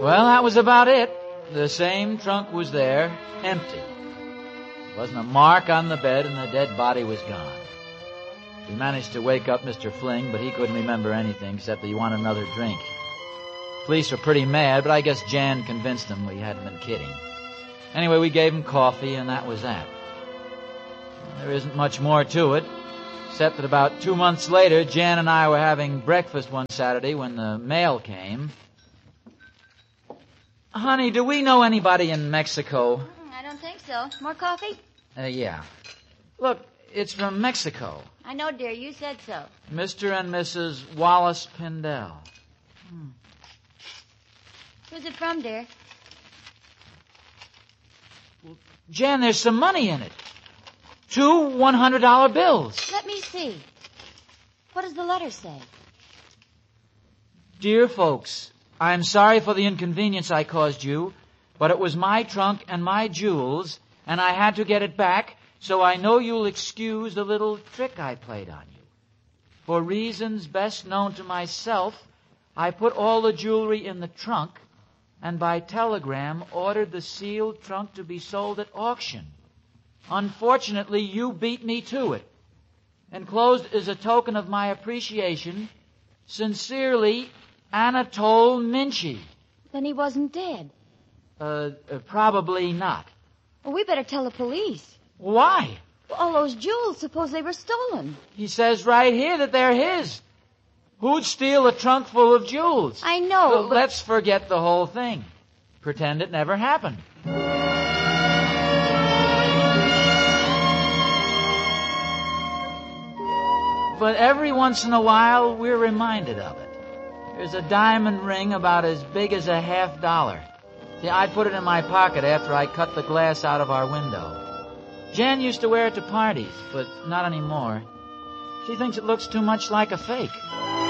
Well, that was about it. The same trunk was there, empty. There wasn't a mark on the bed, and the dead body was gone. We managed to wake up Mr. Fling, but he couldn't remember anything except that he wanted another drink. Police were pretty mad, but I guess Jan convinced them we hadn't been kidding. Anyway, we gave him coffee, and that was that. There isn't much more to it, except that about 2 months later, Jan and I were having breakfast one Saturday when the mail came. Honey, do we know anybody in Mexico? I don't think so. More coffee? Yeah. Look, it's from Mexico. I know, dear. You said so. Mr. and Mrs. Wallace Pindell. Who's it from, dear? Jan, there's some money in it. 2 $100 bills. Let me see. What does the letter say? Dear folks, I'm sorry for the inconvenience I caused you, but it was my trunk and my jewels, and I had to get it back, so I know you'll excuse the little trick I played on you. For reasons best known to myself, I put all the jewelry in the trunk, and by telegram ordered the sealed trunk to be sold at auction. Unfortunately, you beat me to it. Enclosed is a token of my appreciation. Sincerely, Anatole Minchie. Then he wasn't dead. Probably not. Well, we better tell the police. Why? Well, all those jewels, suppose they were stolen. He says right here that they're his. Who'd steal a trunk full of jewels? I know, but... Let's forget the whole thing. Pretend it never happened. But every once in a while, we're reminded of it. There's a diamond ring about as big as a $50. See, I put it in my pocket after I cut the glass out of our window. Jan used to wear it to parties, but not anymore. She thinks it looks too much like a fake.